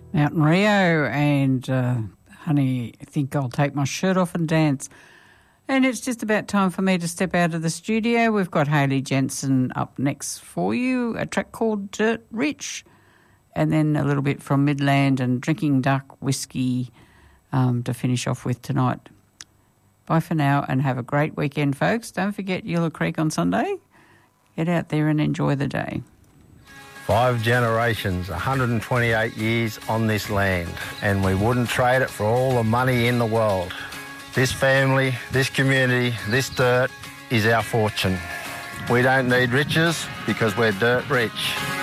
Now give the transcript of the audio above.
Mountain Rio and Honey, I think I'll take my shirt off and dance. And it's just about time for me to step out of the studio. We've got Hayley Jensen up next for you, a track called Dirt Rich, and then a little bit from Midland and Drinking Duck Whiskey to finish off with tonight. Bye for now and have a great weekend, folks. Don't forget Eula Creek on Sunday. Get out there and enjoy the day. 5 generations, 128 years on this land, and we wouldn't trade it for all the money in the world. This family, this community, this dirt is our fortune. We don't need riches because we're dirt rich.